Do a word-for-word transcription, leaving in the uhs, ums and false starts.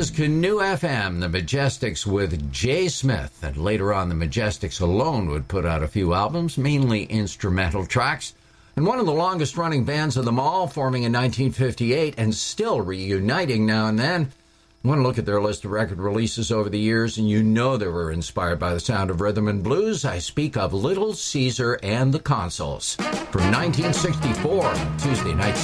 was Canoe F M, the Majestics with Jay Smith, and later on the Majestics alone would put out a few albums, mainly instrumental tracks. And one of the longest-running bands of them all, forming in nineteen fifty-eight and still reuniting now and then. I want to look at their list of record releases over the years, and you know they were inspired by the sound of rhythm and blues. I speak of Little Caesar and the Consuls. From nineteen sixty-four, Tuesday Night